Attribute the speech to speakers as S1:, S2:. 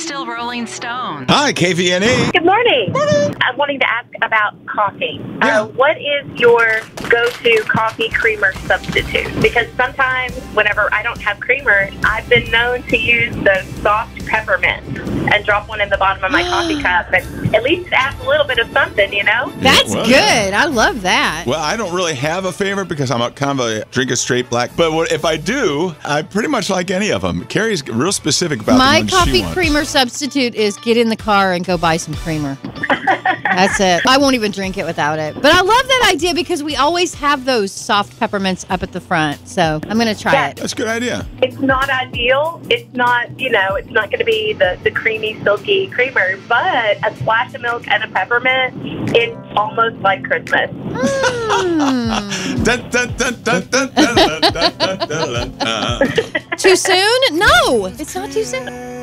S1: still Rolling Stone.
S2: Hi, KVNE.
S3: Good morning. I'm wanting to ask about coffee.
S2: Yeah.
S3: What is your go-to coffee creamer substitute? Because sometimes whenever I don't have creamer, I've been known to use the soft peppermint and drop one in the bottom of my coffee cup. And at least it adds a little bit of something, you know?
S4: That's
S2: Well,
S4: good. I love that.
S2: Well, I don't really have a favorite because I'm kind of a drink a straight black. But if I do, I pretty much like any of them. Carrie's real specific about
S4: My
S2: the ones she
S4: coffee
S2: wants.
S4: creamer substitute is get in the car and go buy some creamer. That's it. I won't even drink it without it. But I love that idea because we always have those soft peppermints up at the front. So I'm going to try it.
S2: That's a good idea.
S3: It's not ideal. It's not, it's not going to be the creamy, silky creamer, but a splash of milk and a peppermint, it's almost like Christmas.
S2: Dun, dun, dun, dun, dun, dun, dun, dun, dun, dun, dun.
S4: Too soon? No, it's not too soon.